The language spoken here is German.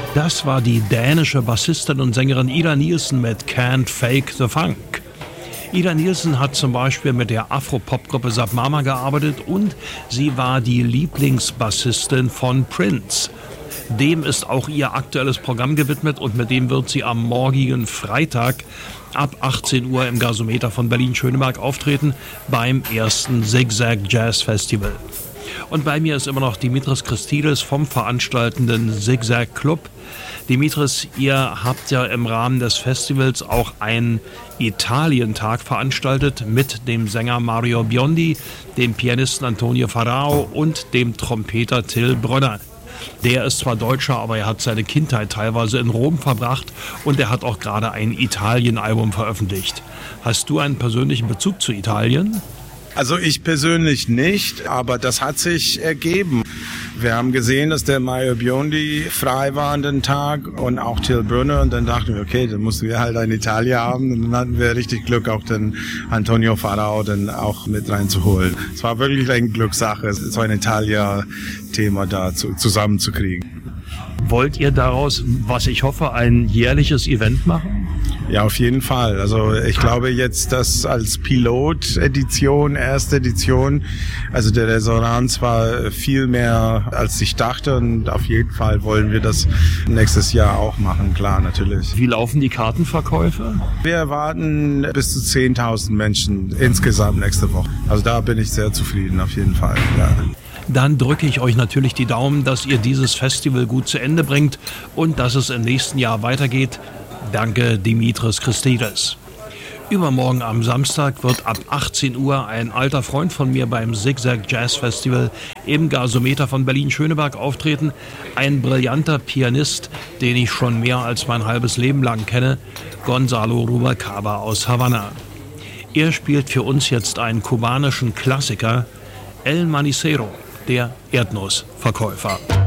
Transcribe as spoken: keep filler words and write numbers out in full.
Das war die dänische Bassistin und Sängerin Ida Nielsen mit Can't Fake the Funk. Ida Nielsen hat zum Beispiel mit der Afro-Pop-Gruppe Sub Mama gearbeitet und sie war die Lieblingsbassistin von Prince. Dem ist auch ihr aktuelles Programm gewidmet und mit dem wird sie am morgigen Freitag ab achtzehn Uhr im Gasometer von Berlin-Schöneberg auftreten beim ersten Zigzag Jazz Festival. Und bei mir ist immer noch Dimitris Christidis vom veranstaltenden Zigzag Club. Dimitris, ihr habt ja im Rahmen des Festivals auch einen Italientag veranstaltet mit dem Sänger Mario Biondi, dem Pianisten Antonio Farao und dem Trompeter Till Brönner. Der ist zwar Deutscher, aber er hat seine Kindheit teilweise in Rom verbracht und er hat auch gerade ein Italien-Album veröffentlicht. Hast du einen persönlichen Bezug zu Italien? Also ich persönlich nicht, aber das hat sich ergeben. Wir haben gesehen, dass der Mario Biondi frei war an den Tag und auch Till Brönner und dann dachten wir, okay, dann mussten wir halt einen Italier haben und dann hatten wir richtig Glück, auch den Antonio Farao dann auch mit reinzuholen. Es war wirklich eine Glückssache, so ein Italia-Thema da zu, zusammenzukriegen. Wollt ihr daraus, was ich hoffe, ein jährliches Event machen? Ja, auf jeden Fall. Also ich glaube jetzt, dass als Pilot-Edition, erste Edition, also der Resonanz war viel mehr, als ich dachte und auf jeden Fall wollen wir das nächstes Jahr auch machen, klar, natürlich. Wie laufen die Kartenverkäufe? Wir erwarten bis zu zehntausend Menschen insgesamt nächste Woche. Also da bin ich sehr zufrieden, auf jeden Fall, ja. Dann drücke ich euch natürlich die Daumen, dass ihr dieses Festival gut zu Ende bringt und dass es im nächsten Jahr weitergeht. Danke, Dimitris Christidis. Übermorgen am Samstag wird ab achtzehn Uhr ein alter Freund von mir beim Zigzag Jazz Festival im Gasometer von Berlin-Schöneberg auftreten. Ein brillanter Pianist, den ich schon mehr als mein halbes Leben lang kenne, Gonzalo Rubalcaba aus Havanna. Er spielt für uns jetzt einen kubanischen Klassiker, El Manicero, der Erdnussverkäufer.